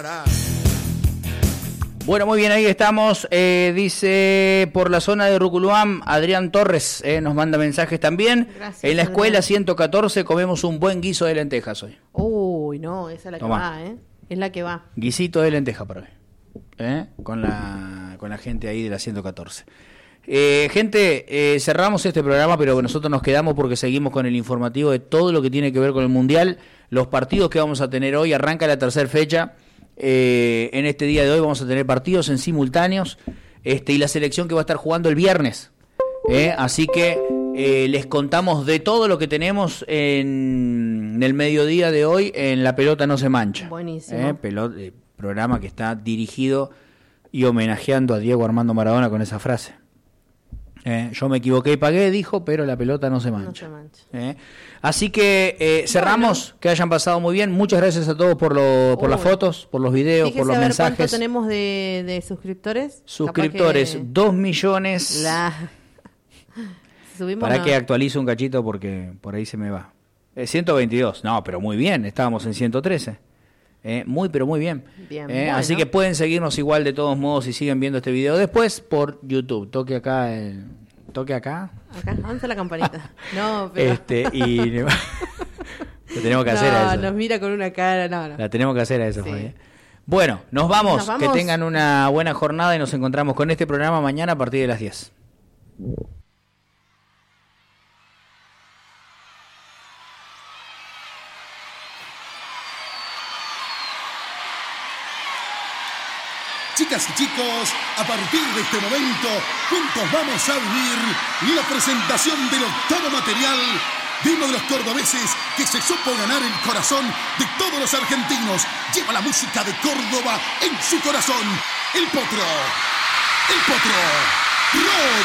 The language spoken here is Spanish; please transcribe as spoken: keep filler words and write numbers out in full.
Bueno, muy bien, ahí estamos. Eh, dice, por la zona de Ruculuam, Adrián Torres eh, nos manda mensajes también. Gracias, en la escuela Adrián. ciento catorce comemos un buen guiso de lentejas hoy. Uy, no, esa es la Tomá. que va, ¿eh? Es la que va. Guisito de lenteja para hoy. ¿Eh? Con la, con la gente ahí de la ciento catorce. Eh, gente, eh, cerramos este programa, pero nosotros nos quedamos porque seguimos con el informativo de todo lo que tiene que ver con el Mundial. Los partidos que vamos a tener hoy, arranca la tercera fecha. Eh, en este día de hoy vamos a tener partidos en simultáneos este, y la selección que va a estar jugando el viernes. Eh, así que eh, les contamos de todo lo que tenemos en, en el mediodía de hoy en La Pelota No Se Mancha. Buenísimo. Eh, pelota, eh, programa que está dirigido y homenajeando a Diego Armando Maradona con esa frase. Eh, yo me equivoqué y pagué, dijo, pero la pelota no se mancha. No se mancha. Eh, así que eh, cerramos, bueno. Que hayan pasado muy bien. Muchas gracias a todos por, lo, por Uy. las fotos, por los videos, Fíjese por los a ver mensajes. ¿Cuánto tenemos de, de suscriptores? Suscriptores, que... dos millones. La... Subimos Para una... que actualice un cachito porque por ahí se me va. Eh, ciento veintidós, no, pero muy bien, estábamos en ciento trece. Eh, muy, pero muy bien. bien eh, bueno. Así que pueden seguirnos igual de todos modos si siguen viendo este video después por YouTube. Toque acá el... Toque acá. Acá, ¿dónde está la campanita? No, pero... Este, y... Lo tenemos que hacer no, a eso. nos mira con una cara, no, no. La tenemos que hacer a eso, Sí. Fabi. Bueno, nos vamos. Nos vamos. Que tengan una buena jornada y nos encontramos con este programa mañana a partir de las diez. Chicas y chicos, a partir de este momento, juntos vamos a vivir la presentación del octavo material de uno de los cordobeses que se supo ganar el corazón de todos los argentinos. Lleva la música de Córdoba en su corazón. El Potro. El Potro. Rock.